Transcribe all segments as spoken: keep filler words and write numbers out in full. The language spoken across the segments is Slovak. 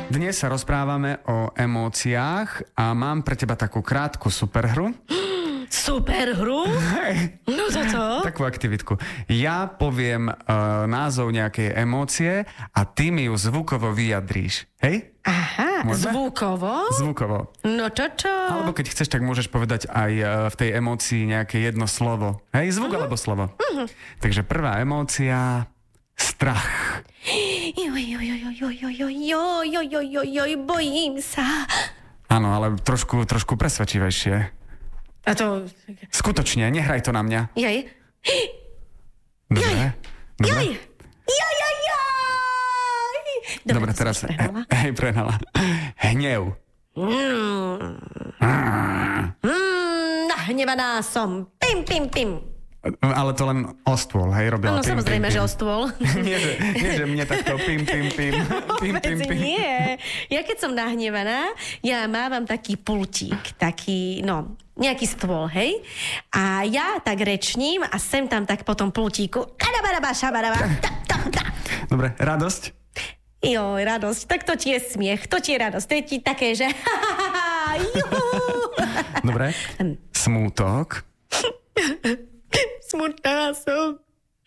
Dnes sa rozprávame o emóciách a mám pre teba takú krátku superhru. Superhru? Hej. No toto. Takú aktivitku. Ja poviem uh, názov nejakej emócie a ty mi ju zvukovo vyjadríš. Hej? Aha, Môžeme? zvukovo? Zvukovo. No čo čo? Alebo keď chceš, tak môžeš povedať aj uh, v tej emócii nejaké jedno slovo. Hej, zvuk uh-huh. alebo slovo. Uh-huh. Takže prvá emócia, strach. Joj, joj, joj, joj, joj, joj, joj, joj, joj, joj, joj, bojím sa. Áno, ale trošku, trošku presvedčivejšie. A to... Skutočne, nehraj to na mňa. Jaj. Dobre. Jaj. Dobre. Jaj. Jaj, jaj, jaj. Dobre, Dobre teraz... prehnala. Hej, prehnala. Hnev. Mm. Mm, nahnevaná som. Pim, pim, pim. Ale to len o stôl, hej, robila No pim, samozrejme, pim, pim. že o stôl. nie, že, nie, že mne takto pim, pim, pim, pim, pim, pim. Nie. Ja keď som nahnevaná, ja mávam taký pultík, taký, no, nejaký stôl, hej? A ja tak rečním a sem tam tak po tom pultíku. Kadabaraba, šabaraba, ta, ta, ta. Dobre, radosť? Joj, radosť. Tak to ti je smiech, to ti je radosť. To je ti také, že juhu. Dobre. Smútok? Smutná som.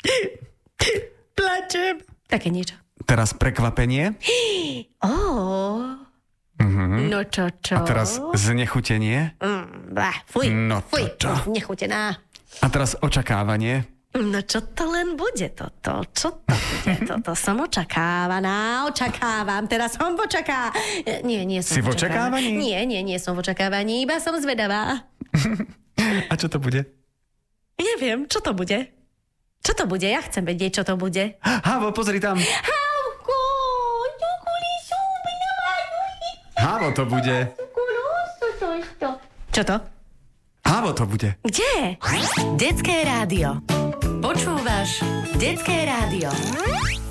Plačem. Také niečo. Teraz prekvapenie? Oh. Mhm. No čo, čo? A teraz znechutenie? Mm, bah, fuj, No fuj, to čo? nechutená. A teraz očakávanie? No čo to len bude toto? Čo to bude toto? Som očakávaná, očakávam, teraz som v očaká... Nie, nie som Si v očakávaní? Nie, nie, nie som v očakávaní, iba som zvedavá. A čo to bude? Neviem, čo to bude? Čo to bude? Ja chcem vedieť, čo to bude. Havo, pozri tam. Hauko, Havo to bude. Čo to? Havo to bude. Kde? Detské rádio. Počúvaš Detské rádio.